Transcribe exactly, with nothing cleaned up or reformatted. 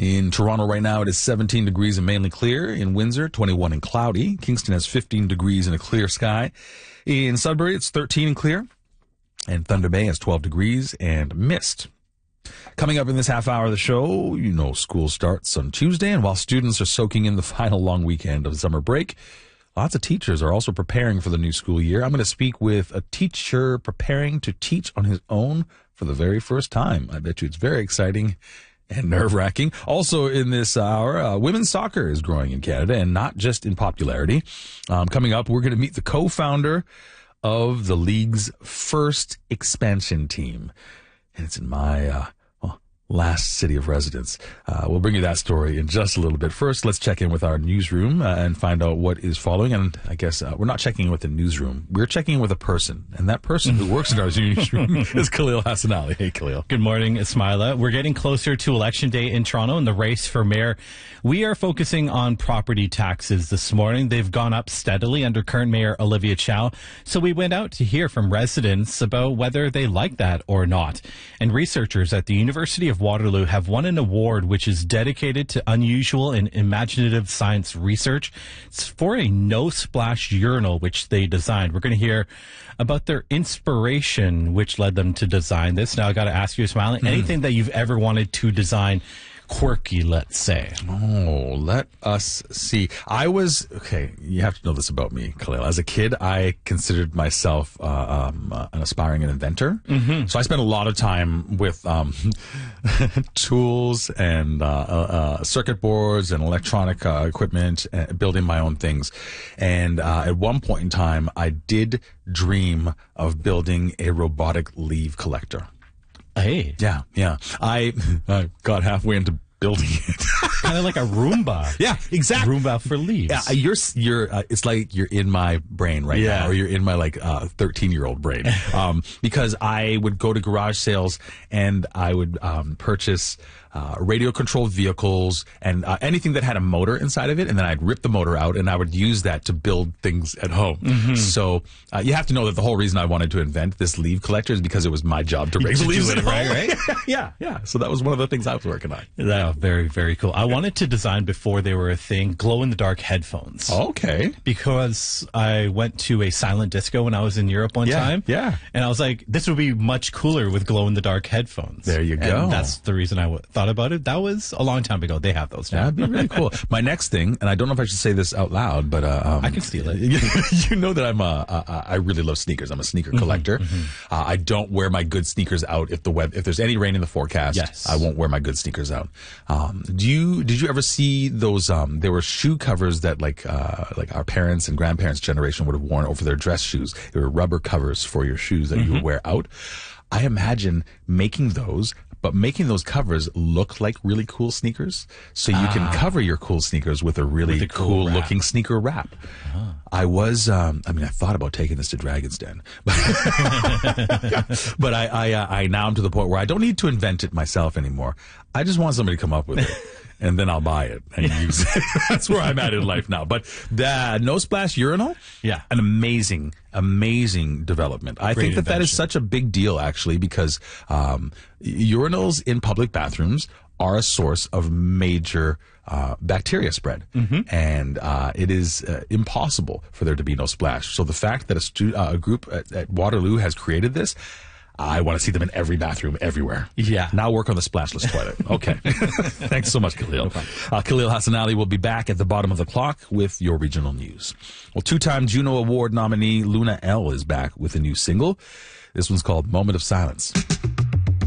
In Toronto right now, it is seventeen degrees and mainly clear. In Windsor, twenty-one and cloudy. Kingston has fifteen degrees and a clear sky. In Sudbury, it's thirteen and clear. And Thunder Bay has twelve degrees and mist. Coming up in this half hour of the show, you know school starts on Tuesday, and while students are soaking in the final long weekend of summer break, lots of teachers are also preparing for the new school year. I'm going to speak with a teacher preparing to teach on his own for the very first time. I bet you it's very exciting and nerve-wracking. Also in this hour, uh, women's soccer is growing in Canada, and not just in popularity. Um, coming up, we're going to meet the co-founder of the league's first expansion team. And it's in my uh, well, last city of residence. Uh, we'll bring you that story in just a little bit. First, let's check in with our newsroom uh, and find out what is following. And I guess uh, we're not checking in with the newsroom. We're checking in with a person. And that person who works in our newsroom is Khalil Hassan Ali. Hey, Khalil. Good morning, Ismaila. We're getting closer to Election Day in Toronto and the race for mayor. We are focusing on property taxes this morning. They've gone up steadily under current Mayor Olivia Chow. So we went out to hear from residents about whether they like that or not. And researchers at the University of Waterloo have won an award which is dedicated to unusual and imaginative science research. It's for a no-splash urinal which they designed. We're going to hear about their inspiration which led them to design this. Now, I got to ask you, Ismaila, mm. anything that you've ever wanted to design quirky, let's say? Oh, let us see. I was, okay, you have to know this about me, Khalil. As a kid, I considered myself uh, um, uh, an aspiring inventor. Mm-hmm. So I spent a lot of time with um, tools and uh, uh, circuit boards and electronic uh, equipment, uh, building my own things. And uh, at one point in time, I did dream of building a robotic leaf collector. Hey. Yeah, yeah. I, I got halfway into building it. Kind of like a Roomba. Yeah, exactly. Roomba for leaves. Yeah, you're, you're, uh, it's like you're in my brain right yeah. now, or you're in my like uh, thirteen-year-old brain. Um, because I would go to garage sales and I would um, purchase uh, radio-controlled vehicles and uh, anything that had a motor inside of it, and then I'd rip the motor out and I would use that to build things at home. Mm-hmm. So uh, you have to know that the whole reason I wanted to invent this leaf collector is because it was my job to raise leaves at home. Right, right? yeah, yeah. So that was one of the things I was working on. Yeah, very, very cool. I wanted to design, before they were a thing, glow-in-the-dark headphones. Okay. Because I went to a silent disco when I was in Europe one yeah, time. Yeah. And I was like, this would be much cooler with glow-in-the-dark headphones. There you go. And that's the reason I w- thought about it. That was a long time ago. They have those now. That'd be really cool. My next thing, and I don't know if I should say this out loud, but uh, um, I can steal it. You know that I'm a, a, I really love sneakers. I'm a sneaker collector. Mm-hmm, mm-hmm. Uh, I don't wear my good sneakers out if the web, if there's any rain in the forecast. Yes. I won't wear my good sneakers out. Um, do you, did you ever see those, um, there were shoe covers that like, uh, like our parents and grandparents' generation would have worn over their dress shoes. They were rubber covers for your shoes that mm-hmm. you would wear out. I imagine making those, but making those covers look like really cool sneakers. So you ah. can cover your cool sneakers with a really with cool, cool looking sneaker wrap. Uh-huh. I was, um, I mean, I thought about taking this to Dragon's Den, but, but I, I, uh, I now am to the point where I don't need to invent it myself anymore. I just want somebody to come up with it. And then I'll buy it and use it. That's where I'm at in life now. But the No Splash urinal, yeah, an amazing, amazing development. I Great think that invention. that is such a big deal, actually, because um, urinals in public bathrooms are a source of major uh, bacteria spread. Mm-hmm. And uh, it is uh, impossible for there to be no splash. So the fact that a, stu- uh, a group at, at Waterloo has created this, I want to see them in every bathroom, everywhere. Yeah. Now work on the splashless toilet. Okay. Thanks so much, Khalil. No uh, Khalil Hassan Ali will be back at the bottom of the clock with your regional news. Well, two-time Juno Award nominee Luna Elle is back with a new single. This one's called Moment of Silence.